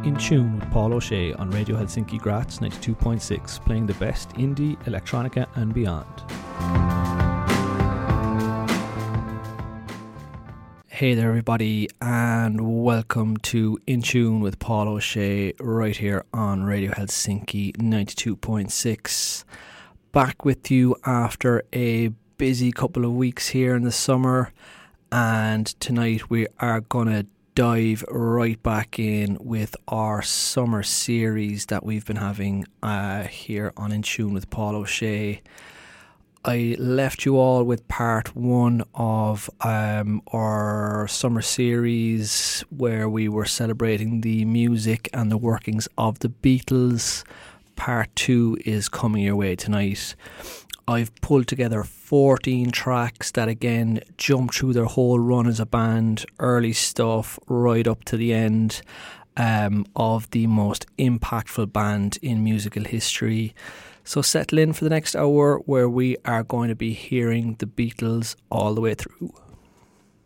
In Tune with Paul O'Shea on Radio Helsinki Graz 92.6, playing the best indie, electronica and beyond. Hey there everybody, and welcome to In Tune with Paul O'Shea right here on Radio Helsinki 92.6. Back with you after a busy couple of weeks here in the summer, and tonight we are going to dive right back in with our summer series that we've been having here on In Tune with Paul O'Shea. I left you all with part one of our summer series where we were celebrating the music and the workings of the Beatles. Part two is coming your way tonight. I've pulled together 14 tracks that again jump through their whole run as a band, early stuff right up to the end of the most impactful band in musical history. So settle in for the next hour where we are going to be hearing the Beatles all the way through.